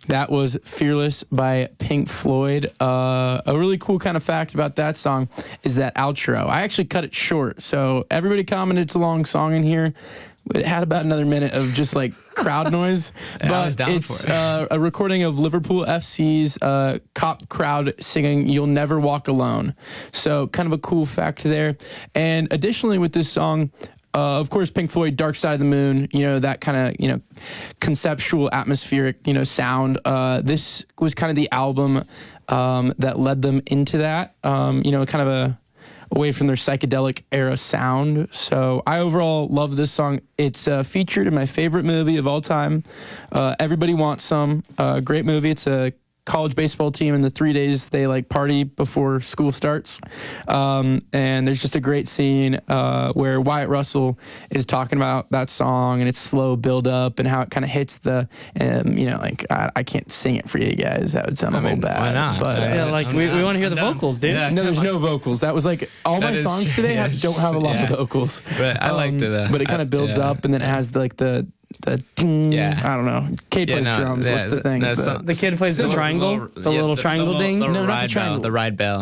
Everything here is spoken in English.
That was Fearless by Pink Floyd. A really cool kind of fact about that song is that outro. I actually cut it short, so everybody commented it's a long song in here. It had about another minute of just like crowd noise, but it's a recording of Liverpool FC's cop crowd singing "You'll Never Walk Alone." So kind of a cool fact there. And additionally with this song, of course, Pink Floyd, Dark Side of the Moon, that kind of, conceptual, atmospheric, sound. This was kind of the album that led them into that, kind of away from their psychedelic era sound. So I overall love this song. It's featured in my favorite movie of all time, Everybody Wants Some. Great movie. It's a college baseball team in the 3 days they party before school starts. And there's just a great scene where Wyatt Russell is talking about that song and its slow build up and how it kind of hits the, I can't sing it for you guys. That would sound a little bad. Why not? But we want to hear the vocals, dude. Yeah, no, there's no vocals. That was all my songs today don't have a lot of vocals. But I liked it. But it kind of builds up and then it has the ding, I don't know. Kate plays drums. What's the thing? The kid plays the triangle, the little triangle ding. The ride bell.